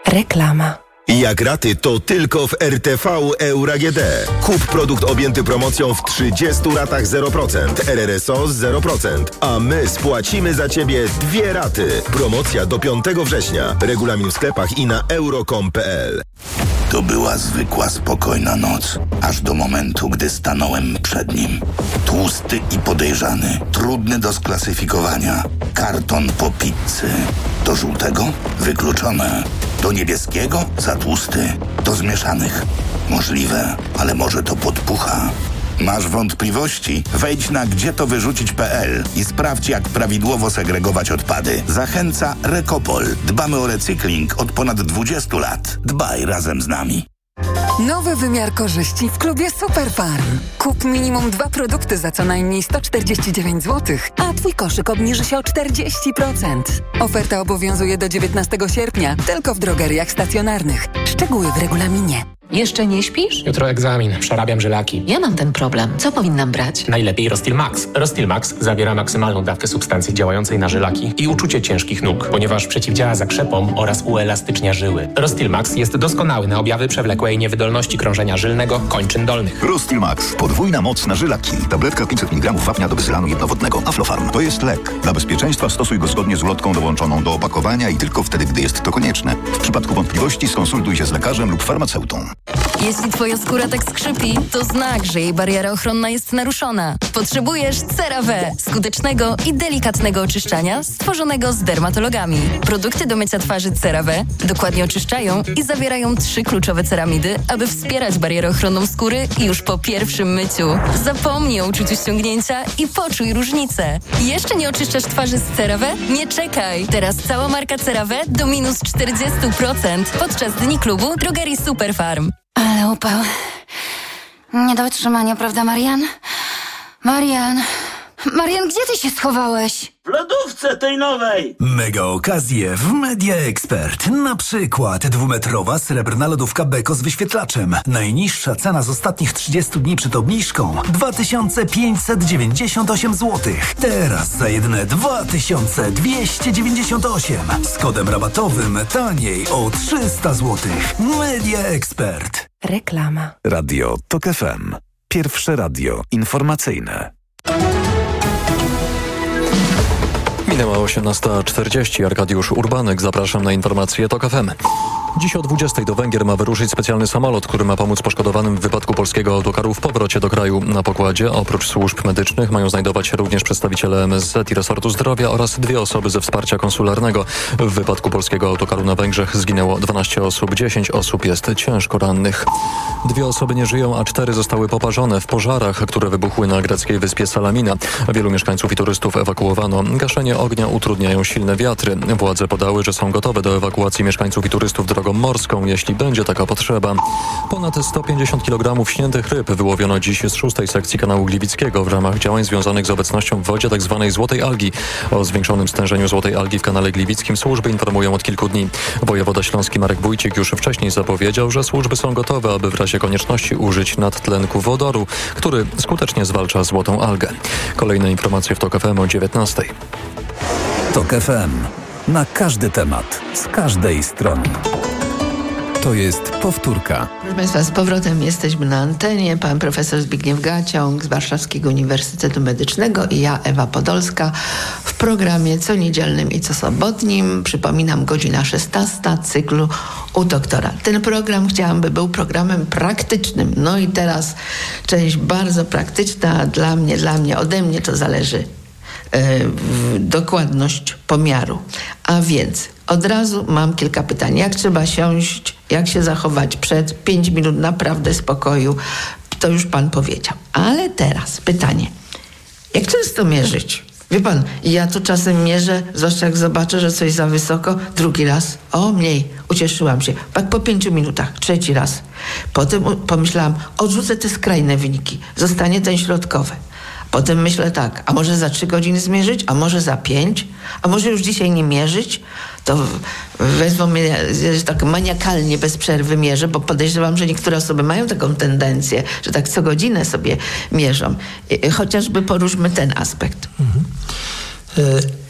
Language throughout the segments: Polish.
Reklama. Jak raty, to tylko w RTV Euro AGD. Kup produkt objęty promocją w 30 ratach 0%, RRSO 0%, a my spłacimy za Ciebie 2 raty. Promocja do 5 września. Regulamin w sklepach i na euro.com.pl. To była zwykła, spokojna noc, aż do momentu, gdy stanąłem przed nim. Tłusty i podejrzany, trudny do sklasyfikowania. Karton po pizzy. Do żółtego? Wykluczone. Do niebieskiego? Za tłusty. Do zmieszanych? Możliwe, ale może to podpucha. Masz wątpliwości? Wejdź na gdzietowyrzucić.pl i sprawdź, jak prawidłowo segregować odpady. Zachęca Recopol. Dbamy o recykling od ponad 20 lat. Dbaj razem z nami. Nowy wymiar korzyści w klubie Superfarm. Kup minimum 2 produkty za co najmniej 149 zł, a Twój koszyk obniży się o 40%. Oferta obowiązuje do 19 sierpnia, tylko w drogeriach stacjonarnych. Szczegóły w regulaminie. Jeszcze nie śpisz? Jutro egzamin, przerabiam żylaki. Ja mam ten problem. Co powinnam brać? Najlepiej Rostil Max. Rostil Max zawiera maksymalną dawkę substancji działającej na żylaki i uczucie ciężkich nóg, ponieważ przeciwdziała zakrzepom oraz uelastycznia żyły. Rostil Max jest doskonały na objawy przewlekłej niewydolności krążenia żylnego kończyn dolnych. Rostil Max. Podwójna moc na żylaki. Tabletka 500 mg wapnia do bezylanu jednowodnego. Aflofarm. To jest lek. Dla bezpieczeństwa stosuj go zgodnie z ulotką dołączoną do opakowania i tylko wtedy, gdy jest to konieczne. W przypadku wątpliwości skonsultuj się z lekarzem lub farmaceutą. Jeśli twoja skóra tak skrzypi, to znak, że jej bariera ochronna jest naruszona. Potrzebujesz CeraVe, skutecznego i delikatnego oczyszczania stworzonego z dermatologami. Produkty do mycia twarzy CeraVe dokładnie oczyszczają i zawierają 3 kluczowe ceramidy, aby wspierać barierę ochronną skóry już po pierwszym myciu. Zapomnij o uczuciu ściągnięcia i poczuj różnicę. Jeszcze nie oczyszczasz twarzy z CeraVe? Nie czekaj! Teraz cała marka CeraVe do minus 40% podczas Dni Klubu Drogerii Superfarm. Ale upał. Nie do wytrzymania, prawda, Marian? Marian, gdzie ty się schowałeś? W lodówce tej nowej! Mega okazje w Media Expert. Na przykład 2-metrowa srebrna lodówka Beko z wyświetlaczem. Najniższa cena z ostatnich 30 dni przed obniżką 2598 zł. Teraz za jedyne 2298. Z kodem rabatowym taniej o 300 zł. Media Expert. Reklama. Radio TOK FM. Pierwsze radio informacyjne. Minęła 18:40. Arkadiusz Urbanek. Zapraszam na informacje TOK FM. Dziś o 20:00 do Węgier ma wyruszyć specjalny samolot, który ma pomóc poszkodowanym w wypadku polskiego autokaru w powrocie do kraju. Na pokładzie, oprócz służb medycznych, mają znajdować się również przedstawiciele MSZ i resortu zdrowia oraz 2 osoby ze wsparcia konsularnego. W wypadku polskiego autokaru na Węgrzech zginęło 12 osób, 10 osób jest ciężko rannych. 2 osoby nie żyją, a 4 zostały poparzone w pożarach, które wybuchły na greckiej wyspie Salamina. Wielu mieszkańców i turystów ewakuowano. Gaszenie ognia utrudniają silne wiatry. Władze podały, że są gotowe do ewakuacji mieszkańców i turystów drogą morską, jeśli będzie taka potrzeba. Ponad 150 kg śniętych ryb wyłowiono dziś z 6. sekcji kanału Gliwickiego w ramach działań związanych z obecnością w wodzie tzw. złotej algi. O zwiększonym stężeniu złotej algi w kanale Gliwickim służby informują od kilku dni. Wojewoda śląski Marek Wójcik już wcześniej zapowiedział, że służby są gotowe, aby w razie konieczności użyć nadtlenku wodoru, który skutecznie zwalcza złotą algę. Kolejne informacje w TOK FM o 19:00. TOK FM. Na każdy temat, z każdej strony. To jest powtórka. Proszę Państwa, z powrotem jesteśmy na antenie. Pan profesor Zbigniew Gaciąg z Warszawskiego Uniwersytetu Medycznego i ja, Ewa Podolska, w programie co niedzielnym i co sobotnim. Przypominam, godzina 16 cyklu u doktora. Ten program chciałam, by był programem praktycznym. No i teraz część bardzo praktyczna dla mnie, ode mnie to zależy. Dokładność pomiaru. A więc od razu mam kilka pytań. Jak trzeba siąść, jak się zachować przed 5 minut naprawdę spokoju, to już pan powiedział. Ale teraz pytanie. Jak często mierzyć? Wie pan, ja to czasem mierzę, zwłaszcza jak zobaczę, że coś za wysoko, drugi raz, mniej, ucieszyłam się. Tak po 5 minutach, 3. raz. Potem pomyślałam, odrzucę te skrajne wyniki, zostanie ten środkowy. Potem myślę tak, a może za 3 godziny zmierzyć, a może za 5, a może już dzisiaj nie mierzyć, to wezmą mnie, że tak maniakalnie bez przerwy mierzę, bo podejrzewam, że niektóre osoby mają taką tendencję, że tak co godzinę sobie mierzą. Chociażby poruszmy ten aspekt.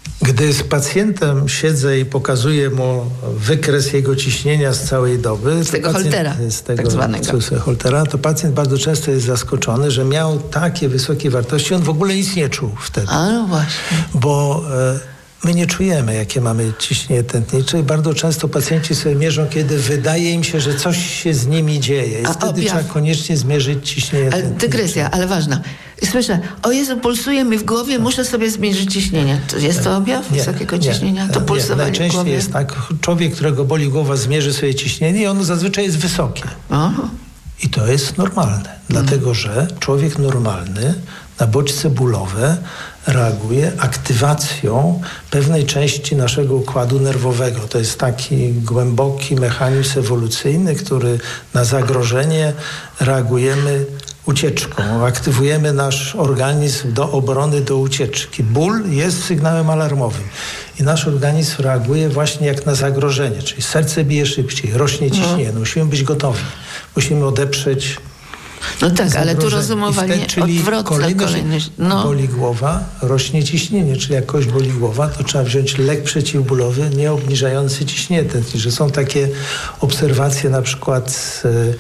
Gdy z pacjentem siedzę i pokazuję mu wykres jego ciśnienia z całej doby, z tego holtera, tak zwanego holtera, to pacjent bardzo często jest zaskoczony, że miał takie wysokie wartości, on w ogóle nic nie czuł wtedy. A no właśnie. Bo my nie czujemy, jakie mamy ciśnienie tętnicze i bardzo często pacjenci sobie mierzą, kiedy wydaje im się, że coś się z nimi dzieje. I wtedy trzeba koniecznie zmierzyć ciśnienie tętnicze. Dygresja, ale ważna. Słyszę, o Jezu, pulsuje mi w głowie, muszę sobie zmierzyć ciśnienie. Jest to objaw wysokiego ciśnienia? To pulsowanie w najczęściej głowie? jest tak. Człowiek, którego boli głowa, zmierzy sobie ciśnienie i ono zazwyczaj jest wysokie. Aha. I to jest normalne, dlatego że człowiek normalny na bodźce bólowe reaguje aktywacją pewnej części naszego układu nerwowego. To jest taki głęboki mechanizm ewolucyjny, który na zagrożenie reagujemy ucieczką. Aktywujemy nasz organizm do obrony, do ucieczki. Ból jest sygnałem alarmowym i nasz organizm reaguje właśnie jak na zagrożenie, czyli serce bije szybciej, rośnie ciśnienie. Musimy być gotowi. Musimy odeprzeć ale tu rozumowanie odwrotne. Kolejność. Boli głowa, rośnie ciśnienie, czyli jak kogoś boli głowa, to trzeba wziąć lek przeciwbólowy, nie obniżający ciśnienie tętnicze. Są takie obserwacje na przykład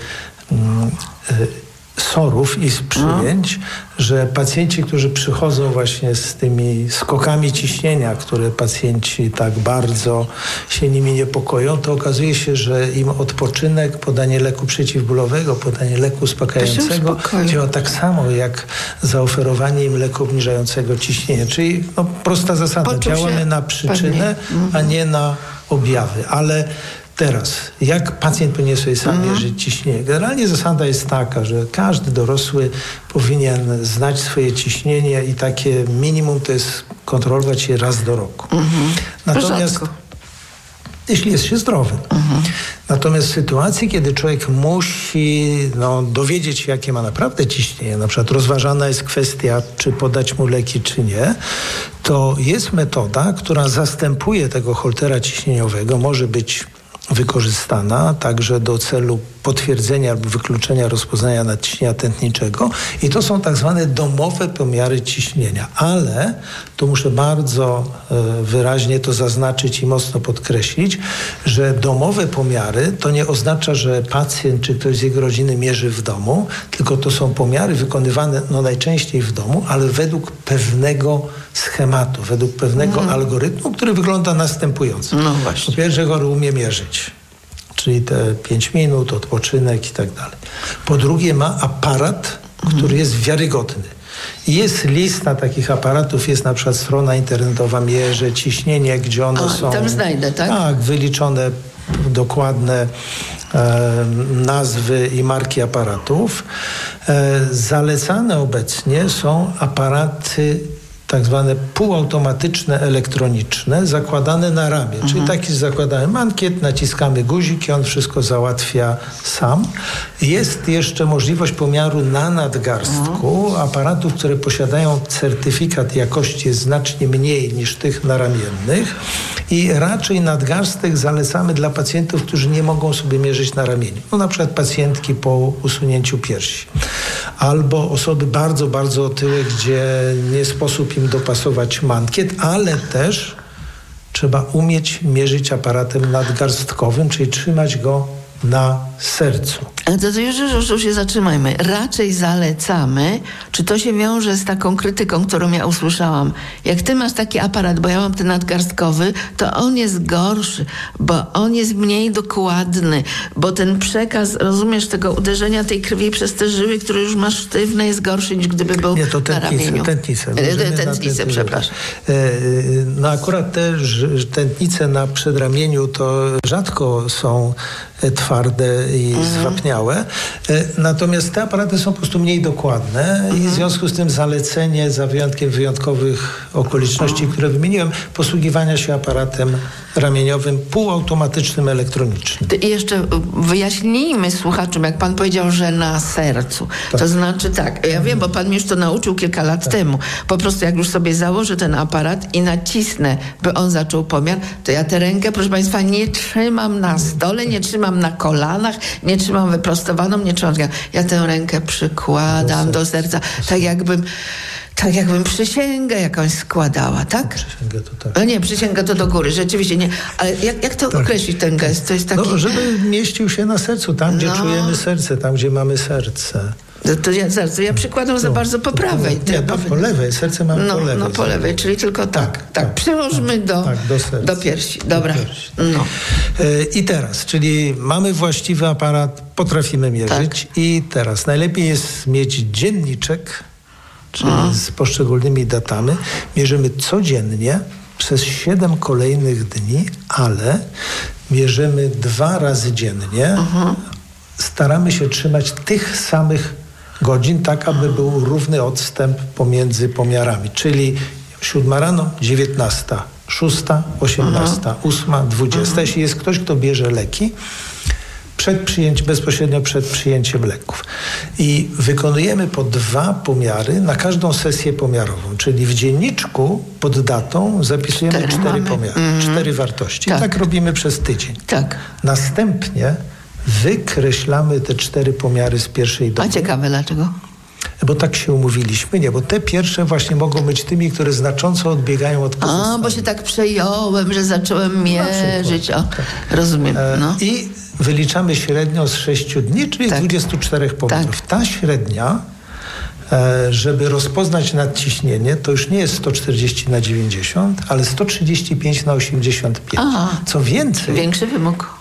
SOR-ów i z przyjęć, że pacjenci, którzy przychodzą właśnie z tymi skokami ciśnienia, które pacjenci tak bardzo się nimi niepokoją, to okazuje się, że im odpoczynek, podanie leku przeciwbólowego, podanie leku uspokajającego działa tak samo jak zaoferowanie im leku obniżającego ciśnienie. Czyli prosta zasada, działamy na przyczynę, a nie na objawy. Ale teraz, jak pacjent powinien sobie sam mierzyć ciśnienie? Generalnie zasada jest taka, że każdy dorosły powinien znać swoje ciśnienie i takie minimum to jest kontrolować je raz do roku. Natomiast jeśli jest się zdrowym. Natomiast w sytuacji, kiedy człowiek musi dowiedzieć się, jakie ma naprawdę ciśnienie, na przykład rozważana jest kwestia, czy podać mu leki, czy nie, to jest metoda, która zastępuje tego holtera ciśnieniowego, może być wykorzystana także do celu potwierdzenia albo wykluczenia rozpoznania nadciśnienia tętniczego i to są tak zwane domowe pomiary ciśnienia. Ale tu muszę bardzo wyraźnie to zaznaczyć i mocno podkreślić, że domowe pomiary to nie oznacza, że pacjent czy ktoś z jego rodziny mierzy w domu, tylko to są pomiary wykonywane najczęściej w domu, ale według pewnego schematu, według pewnego algorytmu, który wygląda następująco. Po pierwsze, chory umie mierzyć, czyli te 5 minut, odpoczynek i tak dalej. Po drugie, ma aparat, który jest wiarygodny. I jest lista takich aparatów, jest na przykład strona internetowa Mierzę Ciśnienie, gdzie one są... Tam znajdę, tak? Tak, wyliczone dokładne nazwy i marki aparatów. Zalecane obecnie są aparaty tak zwane półautomatyczne, elektroniczne, zakładane na ramię. Czyli taki zakładamy mankiet, naciskamy guzik i on wszystko załatwia sam. Jest jeszcze możliwość pomiaru na nadgarstku aparatów, które posiadają certyfikat jakości jest znacznie mniej niż tych naramiennych i raczej nadgarstek zalecamy dla pacjentów, którzy nie mogą sobie mierzyć na ramieniu. Na przykład pacjentki po usunięciu piersi. Albo osoby bardzo, bardzo otyłe, gdzie nie sposób im dopasować mankiet, ale też trzeba umieć mierzyć aparatem nadgarstkowym, czyli trzymać go na sercu. Ale to już się zatrzymajmy. Raczej zalecamy, czy to się wiąże z taką krytyką, którą ja usłyszałam. Jak ty masz taki aparat, bo ja mam ten nadgarstkowy, to on jest gorszy, bo on jest mniej dokładny, bo ten przekaz, rozumiesz, tego uderzenia tej krwi przez te żyły, które już masz sztywne, jest gorszy niż gdyby był na ramieniu. Tętnice, przepraszam. Akurat te tętnice na przedramieniu to rzadko są twarde i zwapniałe. Natomiast te aparaty są po prostu mniej dokładne i w związku z tym zalecenie, za wyjątkiem wyjątkowych okoliczności, które wymieniłem, posługiwania się aparatem ramieniowym, półautomatycznym, elektronicznym. I jeszcze wyjaśnijmy słuchaczom, jak pan powiedział, że na sercu. Tak. To znaczy tak, ja wiem, bo pan mnie już to nauczył kilka lat temu. Po prostu jak już sobie założę ten aparat i nacisnę, by on zaczął pomiar, to ja tę rękę, proszę państwa, nie trzymam na stole, nie trzymam na kolanach, nie trzymam wyprostowaną, nie trzymam... Ja tę rękę przykładam do serca, tak jakbym Tak jakbym przysięgę jakąś składała, tak? Przysięgę to tak. No nie, przysięga to do góry, rzeczywiście nie. Ale jak to określić ten gest? To jest taki... No, żeby mieścił się na sercu, tam gdzie czujemy serce, tam gdzie mamy serce. To ja przykładam za bardzo po prawej. Po lewej, serce mamy po lewej. No po lewej, czyli tylko tak. Przyłóżmy do piersi. Dobra. No. I teraz, czyli mamy właściwy aparat, potrafimy mierzyć i teraz najlepiej jest mieć dzienniczek, czyli z poszczególnymi datami. Mierzymy codziennie przez 7 kolejnych dni, ale mierzymy 2 razy dziennie. Staramy się trzymać tych samych godzin, tak aby był równy odstęp pomiędzy pomiarami, czyli 7 rano, 19, 6, 18, 8, 20. Jeśli jest ktoś, kto bierze leki, bezpośrednio przed przyjęciem leków. I wykonujemy po 2 pomiary na każdą sesję pomiarową, czyli w dzienniczku pod datą zapisujemy 4 pomiary, 4 wartości. I tak robimy przez tydzień. Następnie wykreślamy te 4 pomiary z pierwszej doby. A ciekawe dlaczego? Bo tak się umówiliśmy, bo te pierwsze właśnie mogą być tymi, które znacząco odbiegają od pozostałych. Bo się tak przejąłem, że zacząłem mierzyć. Rozumiem. I wyliczamy średnią z 6 dni, czyli 24 pomiarów. Ta średnia, żeby rozpoznać nadciśnienie, to już nie jest 140/90, ale 135/85. Co więcej... Większy wymóg.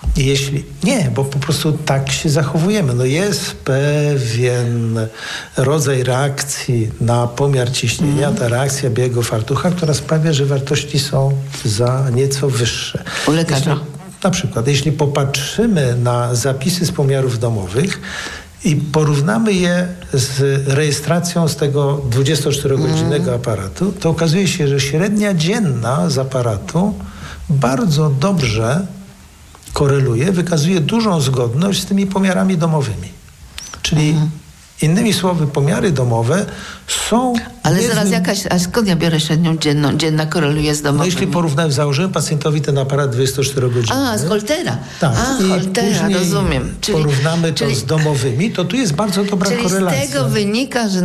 Bo po prostu tak się zachowujemy. Jest pewien rodzaj reakcji na pomiar ciśnienia, ta reakcja białego fartucha, która sprawia, że wartości są za nieco wyższe. U lekarza. Na przykład, jeśli popatrzymy na zapisy z pomiarów domowych i porównamy je z rejestracją z tego 24-godzinnego aparatu, to okazuje się, że średnia dzienna z aparatu bardzo dobrze koreluje, wykazuje dużą zgodność z tymi pomiarami domowymi. Czyli innymi słowy, pomiary domowe są... Ale zaraz a skąd ja biorę średnią dzienną? Dzienna koreluje z domowymi. Jeśli założyłem pacjentowi ten aparat 24-godzinny. Z Holtera. Tak. Holtera, rozumiem. Porównamy to z domowymi, to tu jest bardzo dobra korelacja. Czyli z tego wynika, że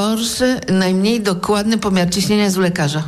najmniej dokładny pomiar ciśnienia jest u lekarza.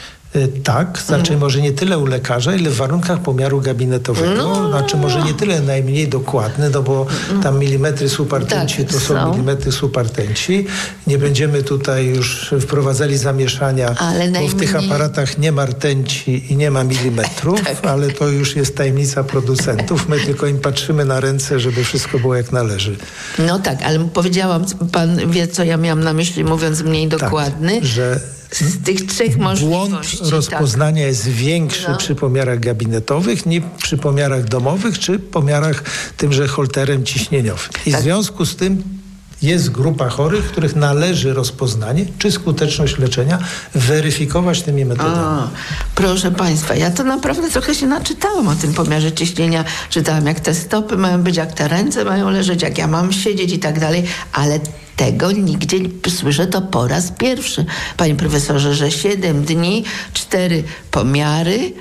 Tak, może nie tyle u lekarza, ile w warunkach pomiaru gabinetowego, może nie tyle najmniej dokładny, bo tam milimetry subartenci to są milimetry subartenci. Nie będziemy tutaj już wprowadzali zamieszania, bo w tych aparatach nie ma rtęci i nie ma milimetrów, ale to już jest tajemnica producentów. My tylko im patrzymy na ręce, żeby wszystko było jak należy. Ale powiedziałam, pan wie, co ja miałam na myśli, mówiąc mniej dokładny. Że z tych 3 możliwości. Błąd rozpoznania jest większy przy pomiarach gabinetowych niż przy pomiarach domowych czy pomiarach tymże holterem ciśnieniowym. I w związku z tym jest grupa chorych, których należy rozpoznanie czy skuteczność leczenia weryfikować tymi metodami. Proszę Państwa, ja to naprawdę trochę się naczytałam o tym pomiarze ciśnienia. Czytałam, jak te stopy mają być, jak te ręce mają leżeć, jak ja mam siedzieć i tak dalej, ale tego nigdzie słyszę to po raz pierwszy. Panie profesorze, że 7 dni, 4 pomiary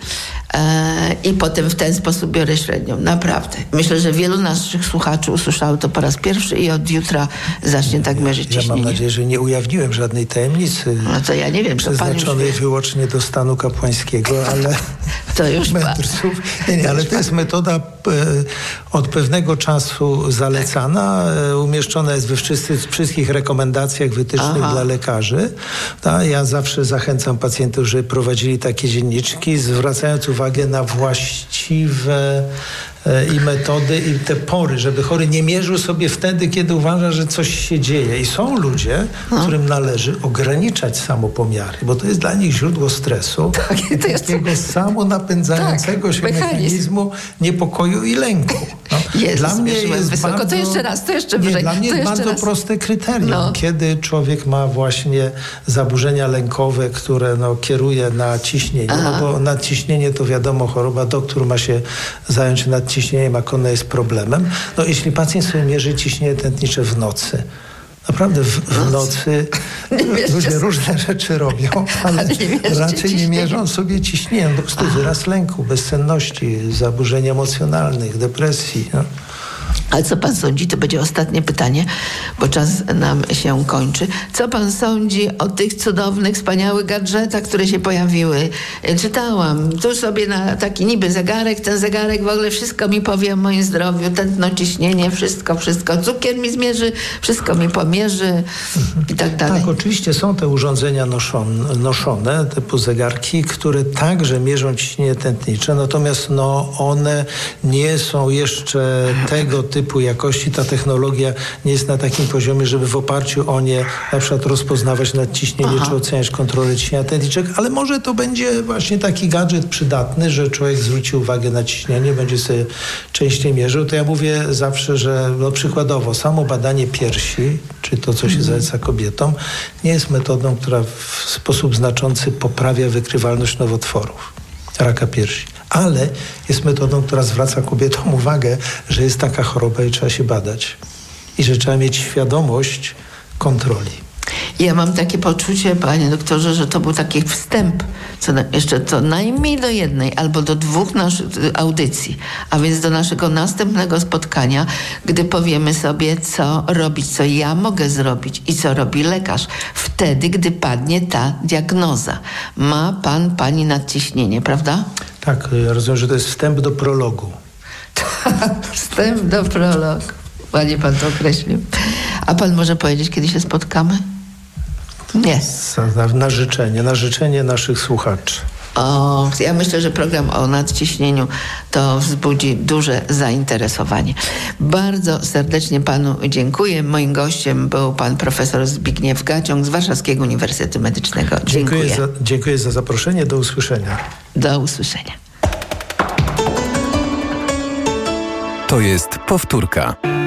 i potem w ten sposób biorę średnią. Naprawdę. Myślę, że wielu naszych słuchaczy usłyszało to po raz pierwszy i od jutra zacznie tak mierzyć ciśnienie. Ja mam nadzieję, że nie ujawniłem żadnej tajemnicy. To ja nie wiem, przeznaczonej wyłącznie do stanu kapłańskiego, ale to już mędrców. Ale to jest metoda od pewnego czasu zalecana. Umieszczona jest we wszystkich rekomendacjach wytycznych dla lekarzy. Ja zawsze zachęcam pacjentów, żeby prowadzili takie dzienniczki, zwracając uwagę na właściwe i metody i te pory, żeby chory nie mierzył sobie wtedy, kiedy uważa, że coś się dzieje. I są ludzie, którym należy ograniczać samopomiary, bo to jest dla nich źródło stresu, takiego samonapędzającego się mechanizmu niepokoju i lęku. Dla mnie jest wysoko. Bardzo, to jeszcze raz, to jeszcze wyżej. Dla mnie jest bardzo proste kryterium, kiedy człowiek ma właśnie zaburzenia lękowe, które kieruje na ciśnienie. Bo nadciśnienie to wiadomo choroba, doktor ma się zająć nadciśnieniem, jak ono jest problemem. Jeśli pacjent sobie mierzy ciśnienie tętnicze w nocy, naprawdę w nocy ludzie różne rzeczy robią, ale raczej nie mierzą sobie ciśnienia. To jest wyraz lęku, bezsenności, zaburzeń emocjonalnych, depresji. Ale co pan sądzi, to będzie ostatnie pytanie, bo czas nam się kończy. Co pan sądzi o tych cudownych, wspaniałych gadżetach, które się pojawiły? Czytałam, tu sobie na taki niby zegarek, ten zegarek w ogóle wszystko mi powie o moim zdrowiu, tętno, ciśnienie, wszystko, cukier mi zmierzy, wszystko mi pomierzy i tak dalej. Tak, oczywiście są te urządzenia noszone, typu zegarki, które także mierzą ciśnienie tętnicze, natomiast one nie są jeszcze tego typu jakości, ta technologia nie jest na takim poziomie, żeby w oparciu o nie na przykład rozpoznawać nadciśnienie czy oceniać kontrolę ciśnienia tętniczego, ale może to będzie właśnie taki gadżet przydatny, że człowiek zwróci uwagę na ciśnienie, będzie sobie częściej mierzył. To ja mówię zawsze, że przykładowo samo badanie piersi, czy to, co się zaleca kobietom, nie jest metodą, która w sposób znaczący poprawia wykrywalność nowotworów, raka piersi. Ale jest metodą, która zwraca kobietom uwagę, że jest taka choroba i trzeba się badać. I że trzeba mieć świadomość kontroli. Ja mam takie poczucie, panie doktorze, że to był taki wstęp, jeszcze co najmniej do jednej albo do 2 naszych audycji, a więc do naszego następnego spotkania, gdy powiemy sobie, co robić, co ja mogę zrobić i co robi lekarz wtedy, gdy padnie ta diagnoza. Ma pani nadciśnienie, prawda? Tak, ja rozumiem, że to jest wstęp do prologu. Wstęp do prologu. Ładnie pan to określił. A pan może powiedzieć, kiedy się spotkamy? Nie. Na życzenie naszych słuchaczy. Ja myślę, że program o nadciśnieniu to wzbudzi duże zainteresowanie. Bardzo serdecznie panu dziękuję. Moim gościem był pan profesor Zbigniew Gaciąg z Warszawskiego Uniwersytetu Medycznego. Dziękuję. Dziękuję za zaproszenie. Do usłyszenia. Do usłyszenia. To jest powtórka.